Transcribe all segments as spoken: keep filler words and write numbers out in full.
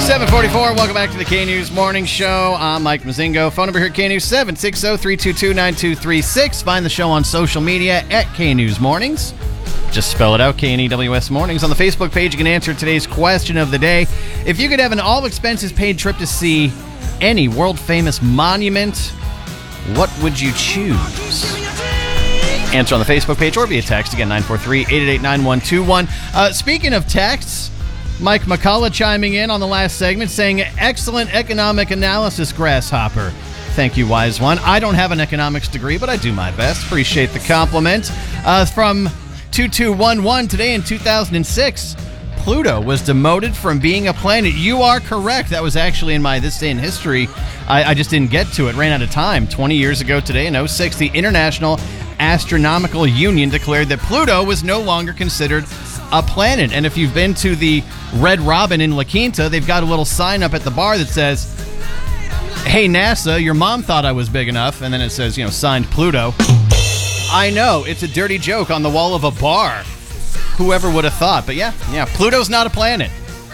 seven forty-four, welcome back to the K-News Morning Show. I'm Mike Mazingo. Phone number here at K-News, seven six zero, three two two, nine two three six. Find the show on social media at K-News Mornings. Just spell it out, K N E W S Mornings. On the Facebook page, you can answer today's question of the day. If you could have an all-expenses-paid trip to see any world-famous monument, what would you choose? Answer on the Facebook page or via text. Again, nine four three, eight eight eight, nine one two one. Uh, speaking of texts, Mike McCullough chiming in on the last segment saying, excellent economic analysis, Grasshopper. Thank you, wise one. I don't have an economics degree, but I do my best. Appreciate the compliment. Uh, from two two one one, today in two thousand six, Pluto was demoted from being a planet. You are correct. That was actually in my This Day in History. I, I just didn't get to it. Ran out of time. twenty years ago today in oh six, the International Astronomical Union declared that Pluto was no longer considered a planet. And if you've been to the Red Robin in La Quinta, they've got a little sign up at the bar that says, hey, NASA, your mom thought I was big enough. And then it says, you know, signed Pluto. I know, it's a dirty joke on the wall of a bar. Whoever would have thought. But yeah, yeah, Pluto's not a planet.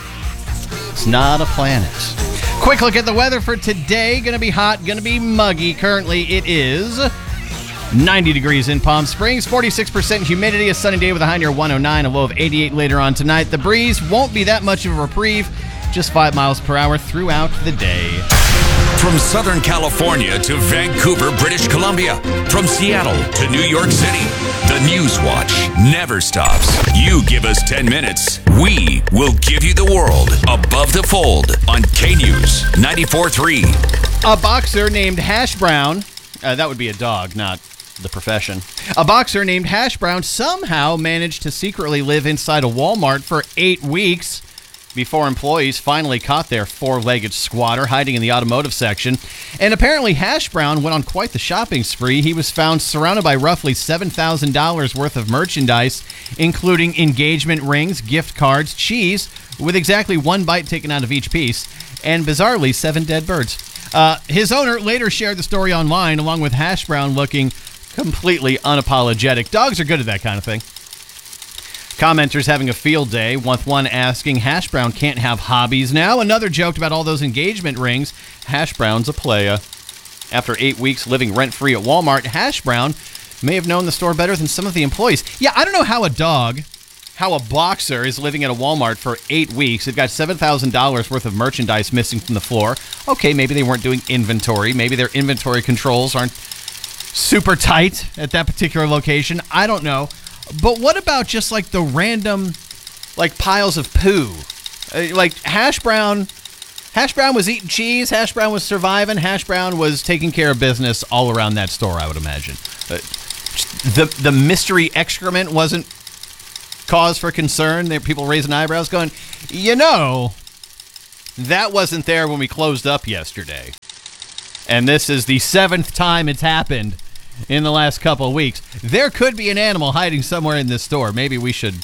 It's not a planet. Quick look at the weather for today. Going to be hot, going to be muggy. Currently, it is ninety degrees in Palm Springs, forty-six percent humidity, a sunny day with a high near one oh nine, a low of eighty-eight later on tonight. The breeze won't be that much of a reprieve, just five miles per hour throughout the day. From Southern California to Vancouver, British Columbia, from Seattle to New York City, the News Watch never stops. You give us ten minutes, we will give you the world. Above the Fold on K-News ninety-four point three. A boxer named Hash Brown, uh, that would be a dog, not the profession. A boxer named Hash Brown somehow managed to secretly live inside a Walmart for eight weeks before employees finally caught their four-legged squatter hiding in the automotive section. And apparently Hash Brown went on quite the shopping spree. He was found surrounded by roughly seven thousand dollars worth of merchandise, including engagement rings, gift cards, cheese, with exactly one bite taken out of each piece, and bizarrely, seven dead birds. Uh, his owner later shared the story online, along with Hash Brown looking completely unapologetic. Dogs are good at that kind of thing. Commenters having a field day, with one asking, Hash Brown can't have hobbies now. Another joked about all those engagement rings. Hash Brown's a playa. After eight weeks living rent-free at Walmart, Hash Brown may have known the store better than some of the employees. Yeah, I don't know how a dog, how a boxer is living at a Walmart for eight weeks. They've got seven thousand dollars worth of merchandise missing from the floor. Okay, maybe they weren't doing inventory. Maybe their inventory controls aren't super tight at that particular location. I don't know. But what about just like the random, like piles of poo? Uh, like Hash Brown, Hash Brown was eating cheese. Hash Brown was surviving. Hash Brown was taking care of business all around that store, I would imagine. Uh, the the mystery excrement wasn't cause for concern. There were people raising eyebrows going, you know, that wasn't there when we closed up yesterday. And this is the seventh time it's happened in the last couple of weeks. There could be an animal hiding somewhere in this store. Maybe we should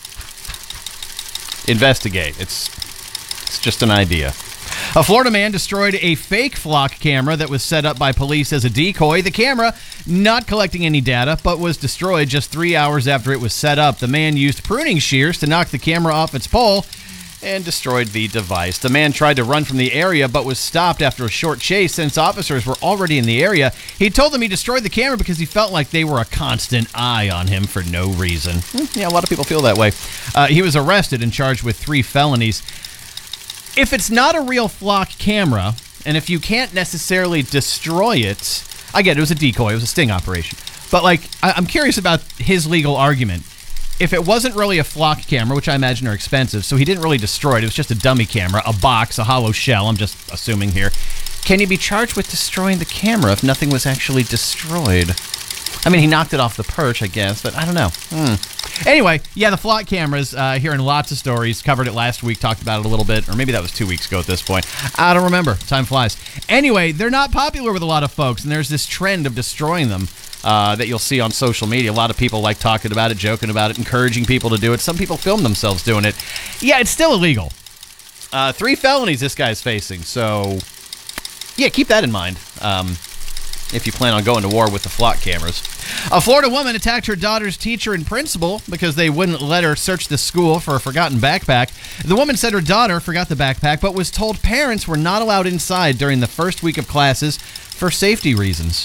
investigate. It's it's just an idea. A Florida man destroyed a fake flock camera that was set up by police as a decoy. The camera, not collecting any data, but was destroyed just three hours after it was set up. The man used pruning shears to knock the camera off its pole and destroyed the device. The man tried to run from the area, but was stopped after a short chase since officers were already in the area. He told them he destroyed the camera because he felt like they were a constant eye on him for no reason. Yeah, a lot of people feel that way. Uh, he was arrested and charged with three felonies. If it's not a real flock camera, and if you can't necessarily destroy it, I get it, it was a decoy, it was a sting operation. But, like, I- I'm curious about his legal argument. If it wasn't really a flock camera, which I imagine are expensive, so he didn't really destroy it, it was just a dummy camera, a box, a hollow shell, I'm just assuming here. Can he be charged with destroying the camera if nothing was actually destroyed? I mean, he knocked it off the perch, I guess, but I don't know. Hmm. Anyway, yeah, the flock cameras, uh, hearing lots of stories, covered it last week, talked about it a little bit, or maybe that was two weeks ago at this point. I don't remember. Time flies. Anyway, they're not popular with a lot of folks, and there's this trend of destroying them. Uh, that you'll see on social media. A lot of people like talking about it, joking about it, encouraging people to do it. Some people film themselves doing it. Yeah, it's still illegal. Uh, three felonies this guy's facing. So, yeah, keep that in mind. Um, if you plan on going to war with the flock cameras. A Florida woman attacked her daughter's teacher and principal because they wouldn't let her search the school for a forgotten backpack. The woman said her daughter forgot the backpack, but was told parents were not allowed inside during the first week of classes for safety reasons.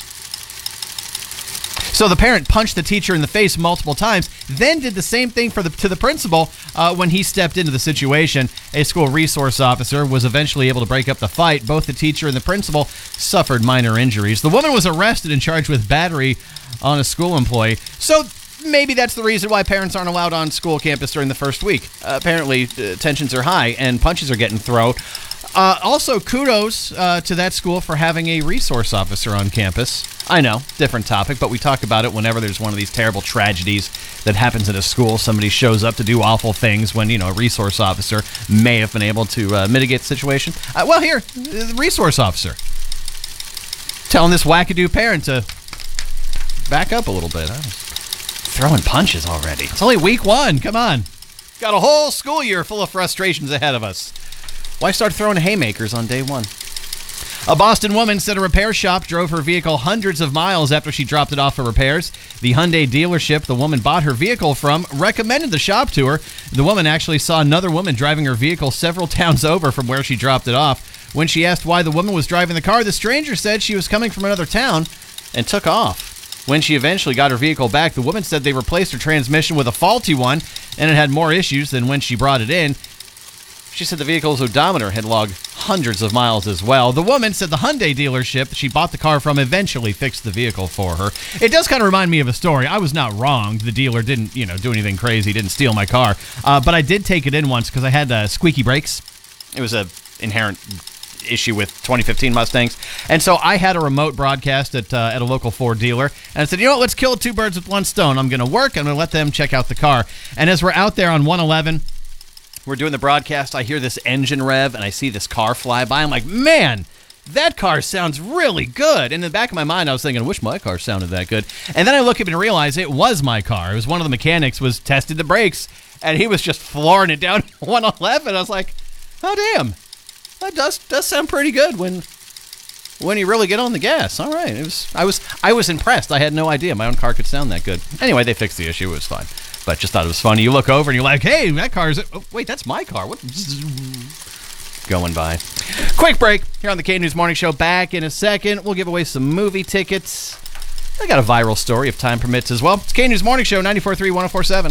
So the parent punched the teacher in the face multiple times, then did the same thing for the, to the principal uh, when he stepped into the situation. A school resource officer was eventually able to break up the fight. Both the teacher and the principal suffered minor injuries. The woman was arrested and charged with battery on a school employee. So maybe that's the reason why parents aren't allowed on school campus during the first week. Uh, apparently, uh, tensions are high and punches are getting thrown. Uh, also, kudos uh, to that school for having a resource officer on campus. I know, different topic, but we talk about it whenever there's one of these terrible tragedies that happens in a school. Somebody shows up to do awful things when, you know, a resource officer may have been able to uh, mitigate the situation. Uh, well, here, the resource officer telling this wackadoo parent to back up a little bit. I was throwing punches already. It's only week one. Come on. Got a whole school year full of frustrations ahead of us. Why start throwing haymakers on day one? A Boston woman said a repair shop drove her vehicle hundreds of miles after she dropped it off for repairs. The Hyundai dealership the woman bought her vehicle from recommended the shop to her. The woman actually saw another woman driving her vehicle several towns over from where she dropped it off. When she asked why the woman was driving the car, the stranger said she was coming from another town and took off. When she eventually got her vehicle back, the woman said they replaced her transmission with a faulty one, and it had more issues than when she brought it in. She said the vehicle's odometer had logged hundreds of miles as well. The woman said the Hyundai dealership she bought the car from eventually fixed the vehicle for her. It does kind of remind me of a story. I was not wronged. The dealer didn't, you know, do anything crazy, didn't steal my car. Uh, but I did take it in once because I had uh, squeaky brakes. It was a inherent issue with twenty fifteen Mustangs. And so I had a remote broadcast at uh, at a local Ford dealer. And I said, you know what, let's kill two birds with one stone. I'm going to work. I'm going to let them check out the car. And as we're out there on one eleven, we're doing the broadcast, I hear this engine rev, and I see this car fly by. I'm like, man, that car sounds really good. In the back of my mind, I was thinking, I wish my car sounded that good. And then I look up and realize it was my car. It was one of the mechanics was tested the brakes, and he was just flooring it down one eleven. I was like, oh, damn. That does does sound pretty good when when you really get on the gas. All right. It was I was I was impressed. I had no idea my own car could sound that good. Anyway, they fixed the issue. It was fine. But just thought it was funny. You look over and you're like, hey, that car's... Oh, wait, that's my car. What? Going by. Quick break here on the K News Morning Show. Back in a second. We'll give away some movie tickets. I got a viral story if time permits as well. It's K News Morning Show, ninety-four point three, one oh four point seven.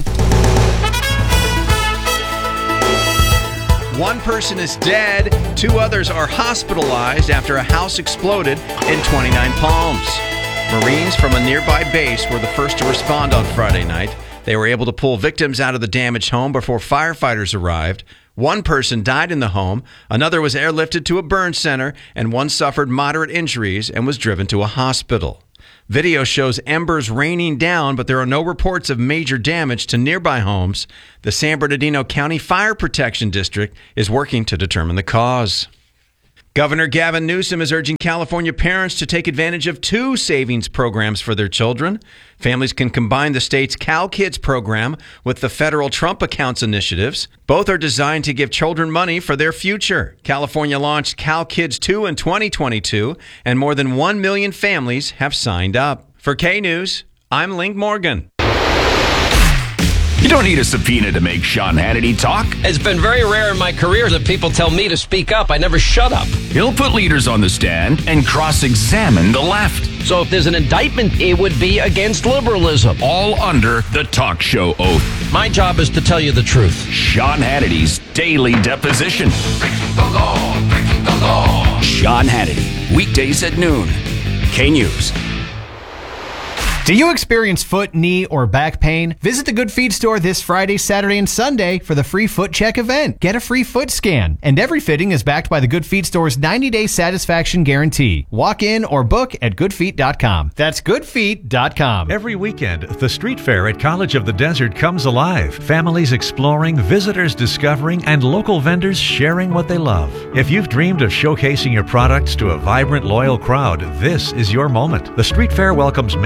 One person is dead. Two others are hospitalized after a house exploded in twenty-nine Palms. Marines from a nearby base were the first to respond on Friday night. They were able to pull victims out of the damaged home before firefighters arrived. One person died in the home, another was airlifted to a burn center, and one suffered moderate injuries and was driven to a hospital. Video shows embers raining down, but there are no reports of major damage to nearby homes. The San Bernardino County Fire Protection District is working to determine the cause. Governor Gavin Newsom is urging California parents to take advantage of two savings programs for their children. Families can combine the state's Cal Kids program with the federal Trump Accounts initiatives. Both are designed to give children money for their future. California launched Cal Kids two in twenty twenty-two, and more than one million families have signed up. For K News, I'm Link Morgan. You don't need a subpoena to make Sean Hannity talk. It's been very rare in my career that people tell me to speak up. I never shut up. He'll put leaders on the stand and cross-examine the left. So if there's an indictment, it would be against liberalism. All under the talk show oath. My job is to tell you the truth. Sean Hannity's daily deposition. Breaking the law, breaking the law. Sean Hannity, weekdays at noon. K News. Do you experience foot, knee, or back pain? Visit the Good Feet store this Friday, Saturday, and Sunday for the free foot check event. Get a free foot scan. And every fitting is backed by the Good Feet store's ninety-day satisfaction guarantee. Walk in or book at good feet dot com. That's good feet dot com. Every weekend, the street fair at College of the Desert comes alive. Families exploring, visitors discovering, and local vendors sharing what they love. If you've dreamed of showcasing your products to a vibrant, loyal crowd, this is your moment. The street fair welcomes makers,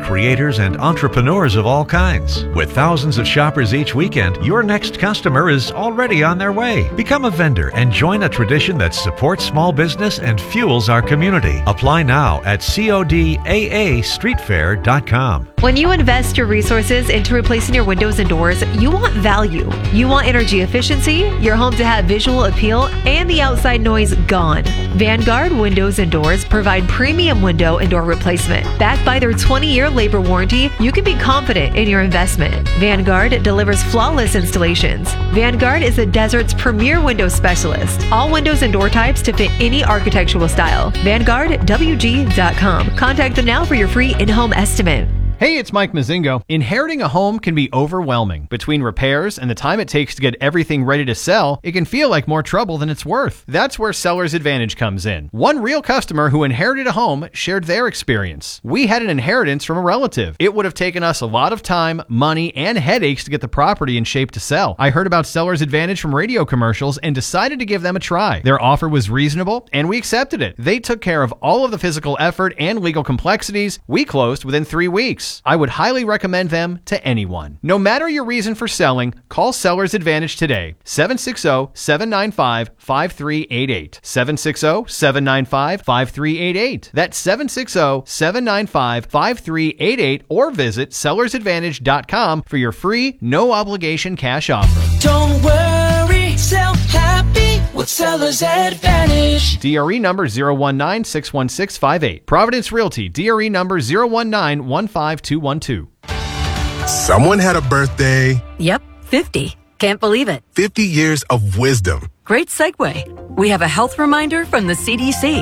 creators and entrepreneurs of all kinds. With thousands of shoppers each weekend, your next customer is already on their way. Become a vendor and join a tradition that supports small business and fuels our community. Apply now at codaa street fair dot com. When you invest your resources into replacing your windows and doors, you want value. You want energy efficiency, your home to have visual appeal, and the outside noise gone. Vanguard Windows and Doors provide premium window and door replacement. Backed by their twenty-year labor warranty, you can be confident in your investment. Vanguard delivers flawless installations. Vanguard is the desert's premier window specialist. All windows and door types to fit any architectural style. Vanguard W G dot com. Contact them now for your free in-home estimate. Hey, it's Mike Mazingo. Inheriting a home can be overwhelming. Between repairs and the time it takes to get everything ready to sell, it can feel like more trouble than it's worth. That's where Seller's Advantage comes in. One real customer who inherited a home shared their experience. We had an inheritance from a relative. It would have taken us a lot of time, money, and headaches to get the property in shape to sell. I heard about Seller's Advantage from radio commercials and decided to give them a try. Their offer was reasonable, and we accepted it. They took care of all of the physical effort and legal complexities. We closed within three weeks. I would highly recommend them to anyone. No matter your reason for selling, call Seller's Advantage today. seven six zero, seven nine five, five three eight eight. seven six zero, seven nine five, five three eight eight. That's seven six zero, seven nine five, five three eight eight, or visit sellers advantage dot com for your free, no obligation cash offer. Don't worry, sell happy with Seller's Advantage. D R E number zero one nine, six one six five eight. Providence Realty, D R E number zero one nine, one five two one two. Someone had a birthday. Yep, fifty. Can't believe it. fifty years of wisdom. Great segue. We have a health reminder from the C D C.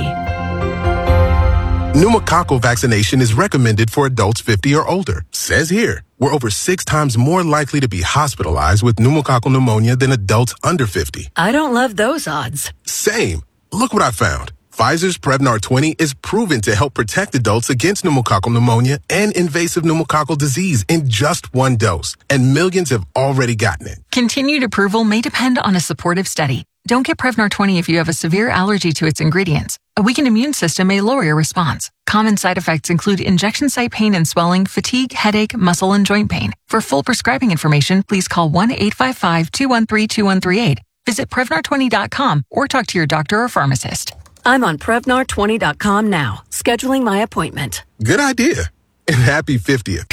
Pneumococcal vaccination is recommended for adults fifty or older. Says here, we're over six times more likely to be hospitalized with pneumococcal pneumonia than adults under fifty. I don't love those odds. Same. Look what I found. Pfizer's Prevnar twenty is proven to help protect adults against pneumococcal pneumonia and invasive pneumococcal disease in just one dose. And millions have already gotten it. Continued approval may depend on a supportive study. Don't get Prevnar twenty if you have a severe allergy to its ingredients. A weakened immune system may lower your response. Common side effects include injection site pain and swelling, fatigue, headache, muscle, and joint pain. For full prescribing information, please call one eight five five, two one three, two one three eight. Visit Prevnar twenty dot com or talk to your doctor or pharmacist. I'm on Prevnar twenty dot com now, scheduling my appointment. Good idea. And happy fiftieth.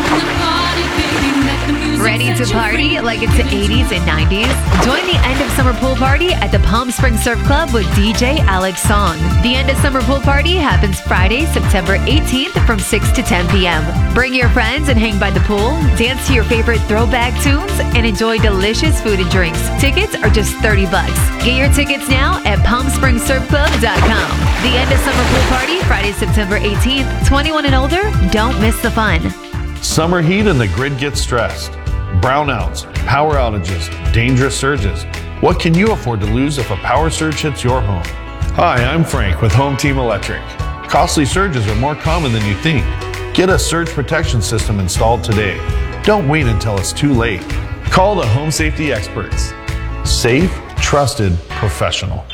Ready to party like it's the eighties and nineties? Join the end of summer pool party at the Palm Springs Surf Club with D J Alex Song. The end of summer pool party happens Friday, September eighteenth from six to ten p.m. Bring your friends and hang by the pool, dance to your favorite throwback tunes, and enjoy delicious food and drinks. Tickets are just thirty bucks. Get your tickets now at palm springs surf club dot com. The end of summer pool party, Friday, September eighteenth. twenty-one and older, don't miss the fun. Summer heat and the grid gets stressed. Brownouts, power outages, dangerous surges. What can you afford to lose if a power surge hits your home? Hi, I'm Frank with Home Team Electric. Costly surges are more common than you think. Get a surge protection system installed today. Don't wait until it's too late. Call the home safety experts. Safe, trusted, professional.